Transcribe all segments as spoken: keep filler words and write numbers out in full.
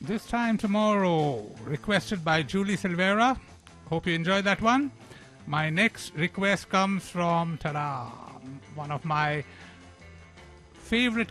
This Time Tomorrow, requested by Julie Silvera. Hope you enjoyed that one. My next request comes from, ta-da, one of my favorite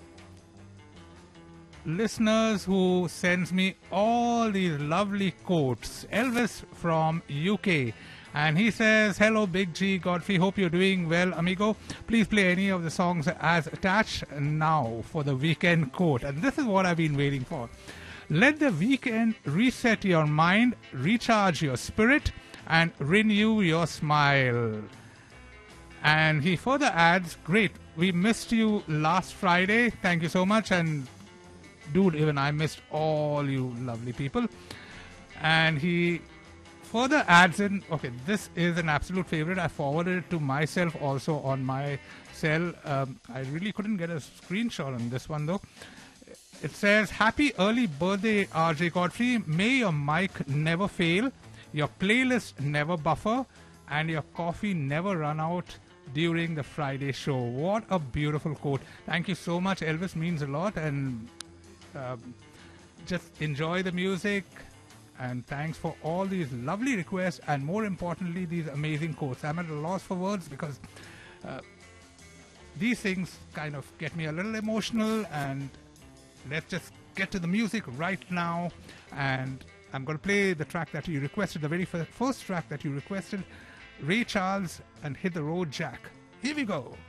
listeners who sends me all these lovely quotes. Elvis from U K. And he says, hello Big G, Godfrey, hope you're doing well, amigo. Please play any of the songs as attached now for the weekend quote. And this is what I've been waiting for. Let the weekend reset your mind, recharge your spirit, and renew your smile. And he further adds, great, we missed you last Friday. Thank you so much. And dude, even I missed all you lovely people. And he further adds in, okay, this is an absolute favorite. I forwarded it to myself also on my cell. Um, I really couldn't get a screenshot on this one though. It says, happy early birthday, R J Godfrey. May your mic never fail, your playlist never buffer, and your coffee never run out during the Friday show. What a beautiful quote. Thank you so much, Elvis. Means a lot. And um, just enjoy the music. And thanks for all these lovely requests and more importantly, these amazing quotes. I'm at a loss for words because uh, these things kind of get me a little emotional. And let's just get to the music right now. And I'm going to play the track that you requested, the very first track that you requested, Ray Charles and Hit the Road Jack. Here we go.